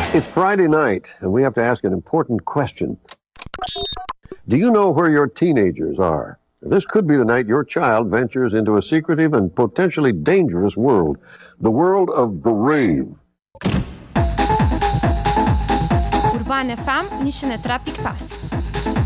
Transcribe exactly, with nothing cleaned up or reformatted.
It's Friday night, and we have to ask an important question. Do you know where your teenagers are? This could be the night your child ventures into a secretive and potentially dangerous world, the world of the rave. Urban F M, nici ne trafic pas.